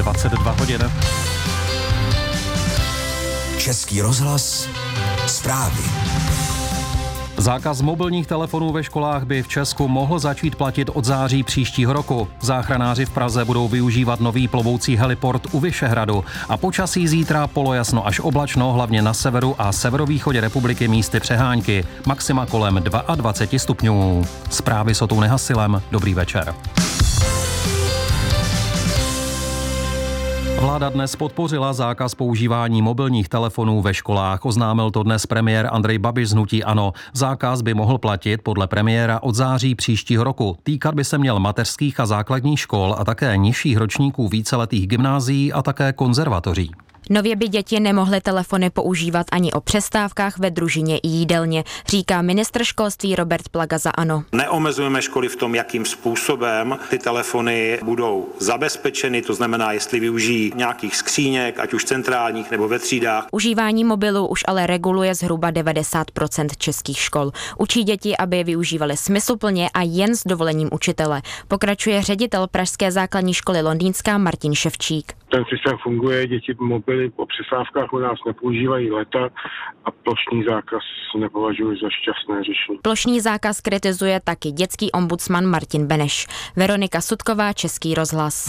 22 hodin. Český rozhlas, zprávy. Zákaz mobilních telefonů ve školách by v Česku mohl začít platit od září příštího roku. Záchranáři v Praze budou využívat nový plovoucí heliport u Vyšehradu a počasí zítra polojasno až oblačno, hlavně na severu a severovýchodě republiky místy přehánky. Maxima kolem 22 stupňů. Zprávy s Otou Nehasilem. Dobrý večer. Vláda dnes podpořila zákaz používání mobilních telefonů ve školách. Oznámil to dnes premiér Andrej Babiš z hnutí ANO. Zákaz by mohl platit podle premiéra od září příštího roku. Týkat by se měl mateřských a základních škol a také nižších ročníků víceletých gymnázií a také konzervatoří. Nově by děti nemohly telefony používat ani o přestávkách ve družině i jídelně, říká ministr školství Robert Plaga za ANO. Neomezujeme školy v tom, jakým způsobem ty telefony budou zabezpečeny, to znamená, jestli využijí nějakých skříněk, ať už centrálních nebo ve třídách. Užívání mobilu už ale reguluje zhruba 90% českých škol. Učí děti, aby je využívali smysluplně a jen s dovolením učitele. Pokračuje ředitel Pražské základní školy Londýnská Martin Ševčík. Ten systém funguje, děti mobily po přestávkách u nás nepoužívají leta a plošný zákaz nepovažuji za šťastné řešení. Plošný zákaz kritizuje taky dětský ombudsman Martin Beneš. Veronika Sutková, Český rozhlas.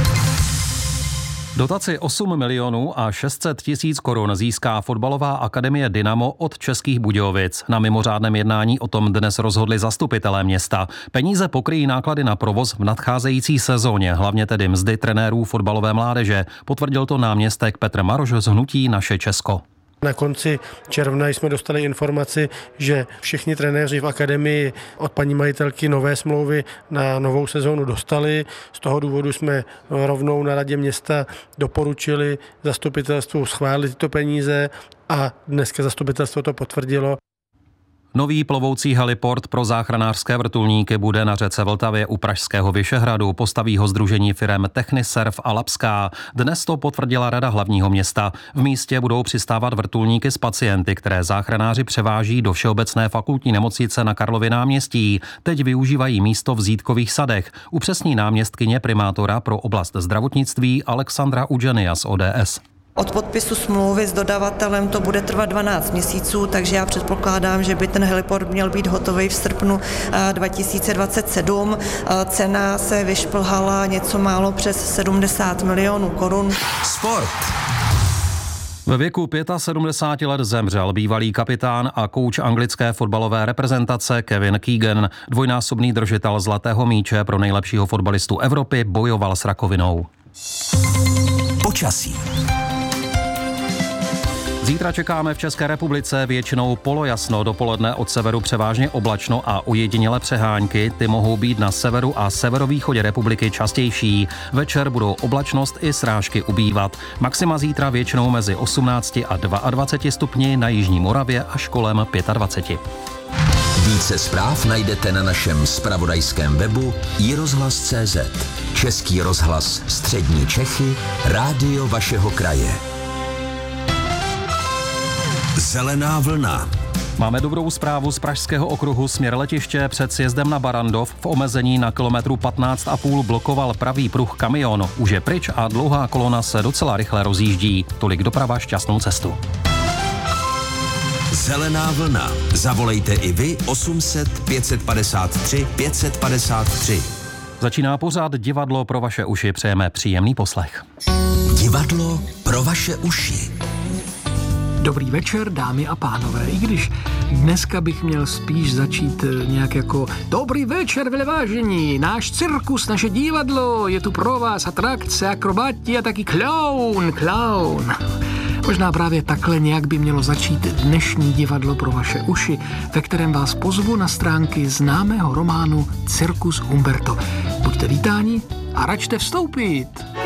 Dotaci 8 milionů a 600 tisíc korun získá fotbalová akademie Dynamo od Českých Budějovic. Na mimořádném jednání o tom dnes rozhodli zastupitelé města. Peníze pokryjí náklady na provoz v nadcházející sezóně, hlavně tedy mzdy trenérů fotbalové mládeže. Potvrdil to náměstek Petr Maroš z hnutí Naše Česko. Na konci června jsme dostali informaci, že všichni trenéři v akademii od paní majitelky nové smlouvy na novou sezónu dostali. Z toho důvodu jsme rovnou na radě města doporučili zastupitelstvu schválit tyto peníze a dneska zastupitelstvo to potvrdilo. Nový plovoucí heliport pro záchranářské vrtulníky bude na řece Vltavě u pražského Vyšehradu. Postaví ho sdružení firem Techniserv a Labská. Dnes to potvrdila Rada hlavního města. V místě budou přistávat vrtulníky s pacienty, které záchranáři převáží do Všeobecné fakultní nemocnice na Karlově náměstí. Teď využívají místo v Zítkových sadech. Upřesní náměstkyně primátora pro oblast zdravotnictví Alexandra Udženia z ODS. Od podpisu smlouvy s dodavatelem to bude trvat 12 měsíců, takže já předpokládám, že by ten heliport měl být hotový v srpnu 2027. Cena se vyšplhala něco málo přes 70 milionů korun. Sport. Ve věku 75 let zemřel bývalý kapitán a kouč anglické fotbalové reprezentace Kevin Keegan. Dvojnásobný držitel zlatého míče pro nejlepšího fotbalistu Evropy bojoval s rakovinou. Počasí. Zítra čekáme v České republice většinou polojasno, dopoledne od severu převážně oblačno a ojedinělé přehánky. Ty mohou být na severu a severovýchodě republiky častější. Večer budou oblačnost i srážky ubývat. Maxima zítra většinou mezi 18 a 22 stupni, na jižní Moravě až kolem 25. Více zpráv najdete na našem zpravodajském webu iRozhlas.cz. Český rozhlas Střední Čechy, rádio vašeho kraje. Zelená vlna. Máme dobrou zprávu z Pražského okruhu směr letiště. Před sjezdem na Barandov v omezení na kilometru 15,5 blokoval pravý pruh kamion. Už je pryč a dlouhá kolona se docela rychle rozjíždí. Tolik doprava, šťastnou cestu. Zelená vlna. Zavolejte i vy 800 553 553. Začíná pořád Divadlo pro vaše uši. Přejeme příjemný poslech. Divadlo pro vaše uši. Dobrý večer, dámy a pánové. I když dneska bych měl spíš začít nějak jako dobrý večer, velevážení. Náš cirkus, naše divadlo, je tu pro vás atrakce, akrobati a taky klaun. Možná právě takhle nějak by mělo začít dnešní Divadlo pro vaše uši, ve kterém vás pozvu na stránky známého románu Cirkus Humberto. Buďte vítáni a račte vstoupit.